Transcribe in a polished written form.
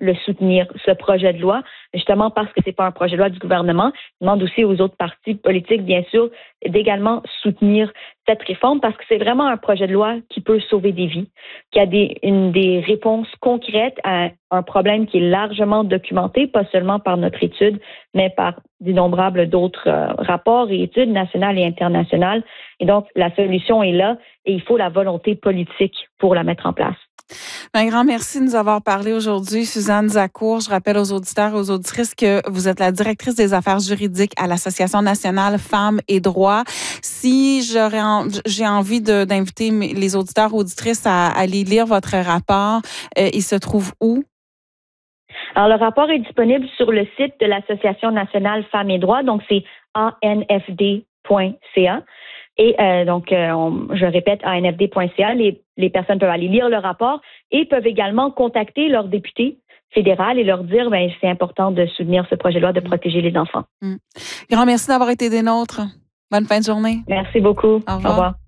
le soutenir, ce projet de loi, justement parce que c'est pas un projet de loi du gouvernement. Je demande aussi aux autres partis politiques, bien sûr, d'également soutenir cette réforme parce que c'est vraiment un projet de loi qui peut sauver des vies, qui a des réponses concrètes à un problème qui est largement documenté, pas seulement par notre étude, mais par d'innombrables d'autres rapports et études nationales et internationales. Et donc, la solution est là et il faut la volonté politique pour la mettre en place. Un grand merci de nous avoir parlé aujourd'hui, Suzanne Zacour. Je rappelle aux auditeurs et aux auditrices que vous êtes la directrice des affaires juridiques à l'Association nationale Femmes et Droits. Si j'ai envie d'inviter les auditeurs et auditrices à aller lire votre rapport, il se trouve où? Alors, le rapport est disponible sur le site de l'Association nationale Femmes et Droits, donc c'est anfd.ca. Et je répète, anfd.ca, les personnes peuvent aller lire le rapport et peuvent également contacter leur député fédéral et leur dire c'est important de soutenir ce projet de loi de protéger les enfants. Grand merci d'avoir été des nôtres. Bonne fin de journée. Merci beaucoup. Au revoir.